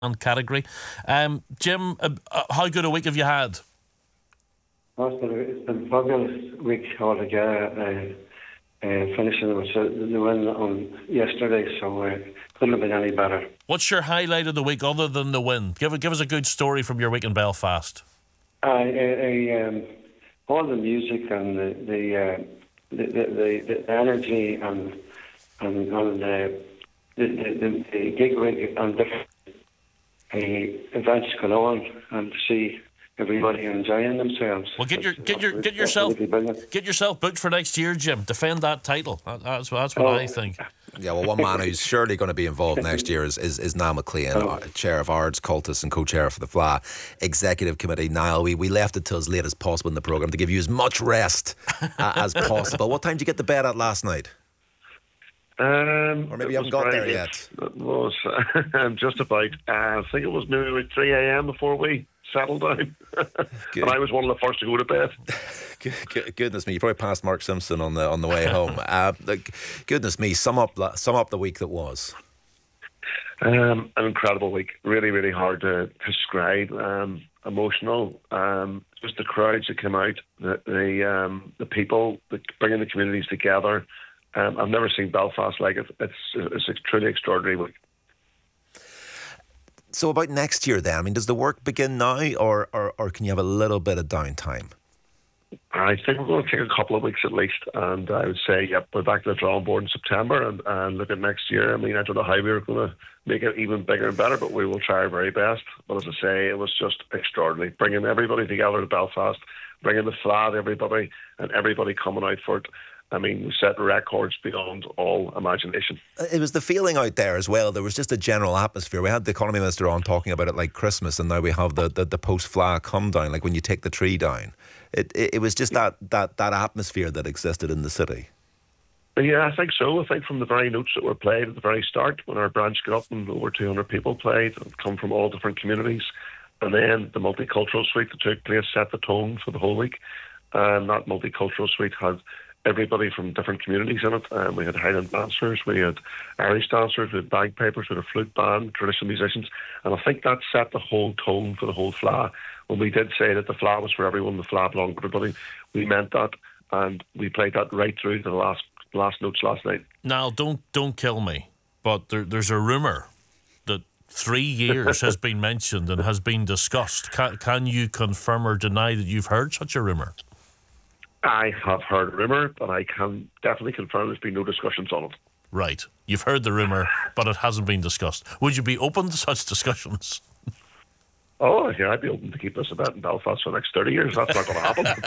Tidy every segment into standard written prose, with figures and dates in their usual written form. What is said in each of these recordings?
category. Jim, how good a week have you had? Oh, it's been a fabulous week altogether. Finishing with the win on yesterday, so couldn't have been any better. What's your highlight of the week other than the win? Give us a good story from your week in Belfast. All the music and the energy and the gig rig and different events going on, and to see everybody enjoying themselves. Well, get yourself booked for next year, Jim. Defend that title. That's what I think. Yeah, well, one man who's surely going to be involved next year is Niall McLean, chair of Ards, Cultus and co-chair for the FLA Executive Committee. Niall, we left it till as late as possible in the programme to give you as much rest as possible. What time did you get to bed at last night? Or maybe you haven't got there yet. It was just about, I think it was maybe 3 a.m. before we settled down. And I was one of the first to go to bed. Goodness me, you probably passed Mark Simpson on the way home. Goodness me, sum up the week that was. An incredible week. Really, really hard to describe. Emotional. Just the crowds that came out, the people, bringing the communities together. I've never seen Belfast like it. It's a truly extraordinary week. So about next year then, I mean, does the work begin now or can you have a little bit of downtime? I think we're going to take a couple of weeks at least, and I would say, we're back to the drawing board in September and look at next year. I mean, I don't know how we're going to make it even bigger and better, but we will try our very best. But as I say, it was just extraordinary, bringing everybody together to Belfast, bringing the FLA to everybody, and everybody coming out for it. I mean, we set records beyond all imagination. It was the feeling out there as well. There was just a general atmosphere. We had the Economy Minister on talking about it like Christmas, and now we have the post-FLA come down, like when you take the tree down. It was just that atmosphere that existed in the city. Yeah, I think so. I think from the very notes that were played at the very start, when our branch got up and over 200 people played, come from all different communities, and then the multicultural suite that took place set the tone for the whole week. And that multicultural suite had everybody from different communities in it. We had Highland dancers, we had Irish dancers, we had bagpipers, we had a flute band, traditional musicians, and I think that set the whole tone for the whole FLA. When we did say that the FLA was for everyone, the FLA belonged to everybody, we meant that, and we played that right through to the last notes last night. Now, don't kill me, but there's a rumour that 3 years has been mentioned and has been discussed. Can you confirm or deny that you've heard such a rumour? I have heard a rumour, but I can definitely confirm there's been no discussions on it. Right. You've heard the rumour, but it hasn't been discussed. Would you be open to such discussions? Oh, yeah, I'd be open to keep this event in Belfast for the next 30 years. That's not going to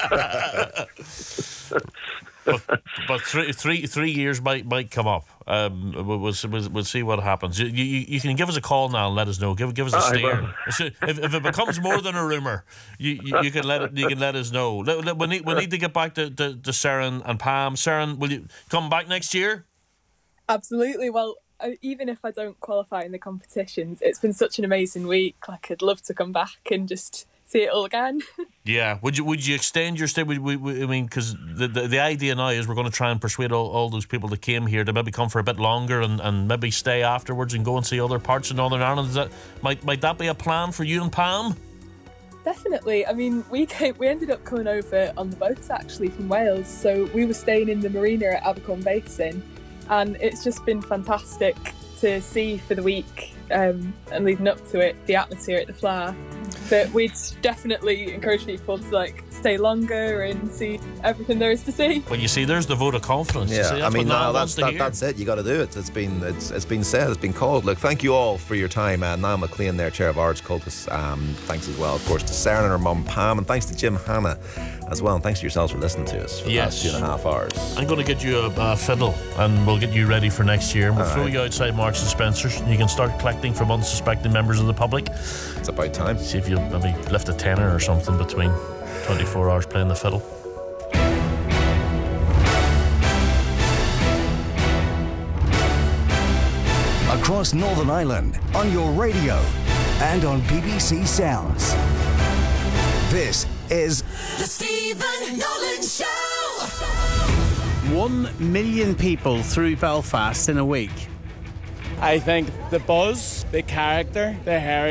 happen. but 3 years might come up. We'll see what happens. You can give us a call now and let us know. Give us a steer. If it becomes more than a rumour, you can let us know. We need to get back to Seren and Pam. Seren, will you come back next year? Absolutely. Well, even if I don't qualify in the competitions, it's been such an amazing week. Like, I'd love to come back and just see it all again. Yeah. Would you extend your stay? I mean, because the idea now is we're going to try and persuade all those people that came here to maybe come for a bit longer and maybe stay afterwards and go and see other parts of Northern Ireland. Might that be a plan for you and Pam? Definitely. I mean, we ended up coming over on the boats actually from Wales, so we were staying in the marina at Abercorn Basin, and it's just been fantastic to see for the week and leading up to it, the atmosphere at the FLA. But we'd definitely encourage people to stay longer and see everything there is to see. Well, you see, there's the vote of confidence. Yeah, I mean, that's it. You got to do it. It's been said. It's been called. Look, thank you all for your time. Niall McLean, there, chair of Ards Cultus. Thanks as well, of course, to Seren and her mum Pam, and thanks to Jim Hanna as well. And thanks to yourselves for listening to us for the last 2.5 hours. I'm going to get you a fiddle, and we'll get you ready for next year. We'll throw you outside Marks and Spencer's, and you can start collecting from unsuspecting members of the public. It's about time. See if you maybe lift a tenner or something between 24 hours playing the fiddle. Across Northern Ireland, on your radio and on BBC Sounds. This is The Stephen Nolan Show. 1 million people through Belfast in a week. I think the buzz, the character, the heritage